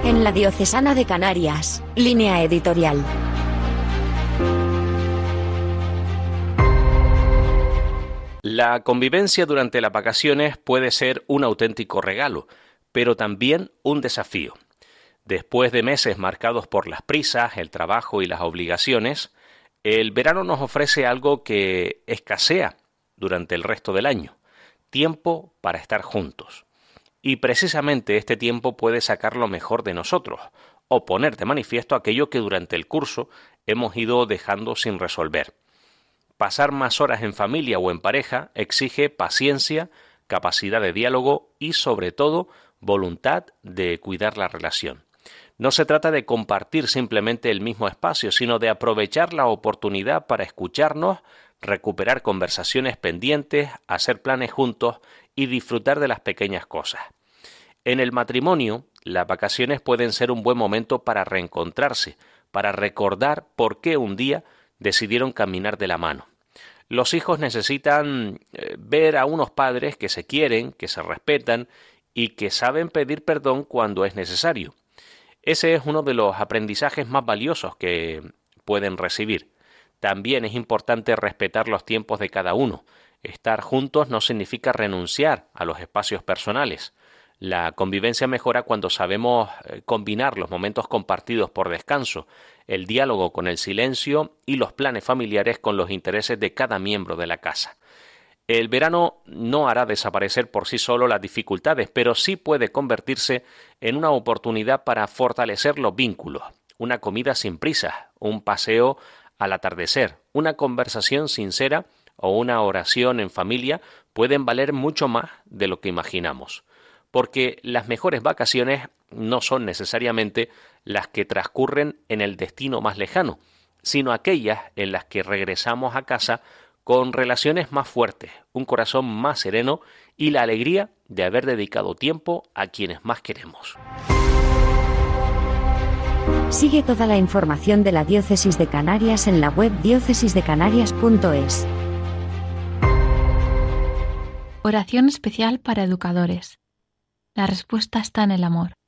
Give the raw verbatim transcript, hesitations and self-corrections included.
En la Diocesana de Canarias, Línea Editorial. La convivencia durante las vacaciones puede ser un auténtico regalo, pero también un desafío. Después de meses marcados por las prisas, el trabajo y las obligaciones, el verano nos ofrece algo que escasea durante el resto del año: tiempo para estar juntos. Y precisamente este tiempo puede sacar lo mejor de nosotros, o poner de manifiesto aquello que durante el curso hemos ido dejando sin resolver. Pasar más horas en familia o en pareja exige paciencia, capacidad de diálogo y, sobre todo, voluntad de cuidar la relación. No se trata de compartir simplemente el mismo espacio, sino de aprovechar la oportunidad para escucharnos, recuperar conversaciones pendientes, hacer planes juntos y disfrutar de las pequeñas cosas. En el matrimonio, las vacaciones pueden ser un buen momento para reencontrarse, para recordar por qué un día decidieron caminar de la mano. Los hijos necesitan eh, ver a unos padres que se quieren, que se respetan y que saben pedir perdón cuando es necesario. Ese es uno de los aprendizajes más valiosos que pueden recibir. También es importante respetar los tiempos de cada uno. Estar juntos no significa renunciar a los espacios personales. La convivencia mejora cuando sabemos combinar los momentos compartidos por descanso, el diálogo con el silencio y los planes familiares con los intereses de cada miembro de la casa. El verano no hará desaparecer por sí solo las dificultades, pero sí puede convertirse en una oportunidad para fortalecer los vínculos. Una comida sin prisas, un paseo al atardecer, una conversación sincera o una oración en familia pueden valer mucho más de lo que imaginamos. Porque las mejores vacaciones no son necesariamente las que transcurren en el destino más lejano, sino aquellas en las que regresamos a casa con relaciones más fuertes, un corazón más sereno y la alegría de haber dedicado tiempo a quienes más queremos. Sigue toda la información de la Diócesis de Canarias en la web diócesis de canarias punto es. Oración especial para educadores. La respuesta está en el amor.